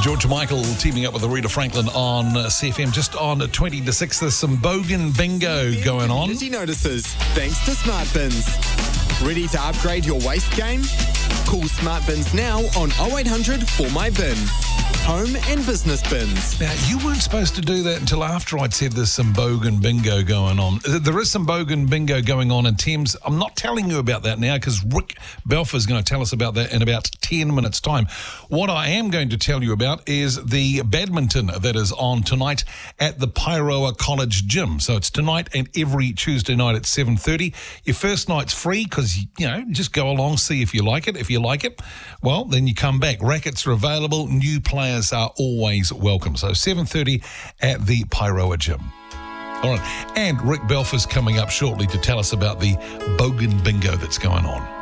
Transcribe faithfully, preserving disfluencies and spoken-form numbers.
George Michael teaming up with Aretha Franklin on uh, C F M. Just on twenty to six, there's some Bogan Bingo going on. Community notices, thanks to Smart Bins. Ready to upgrade your waste game? Call Smart Bins now on oh eight hundred for my bin. Home and business bins. Now, you weren't supposed to do that until after I'd said there's some Bogan Bingo going on. There is some Bogan Bingo going on in Thames. I'm not telling you about that now because Rick Belfer is going to tell us about that in about ten minutes' time. What I am going to tell you about is the badminton that is on tonight at the Pyroa College Gym. So it's tonight and every Tuesday night at seven thirty. Your first night's free because, you know, just go along, see if you like it. If you like it, well, then you come back. Rackets are available. New players are always welcome. So seven thirty at the Pyroa Gym. All right. And Rick Belfer's coming up shortly to tell us about the Bogan Bingo that's going on.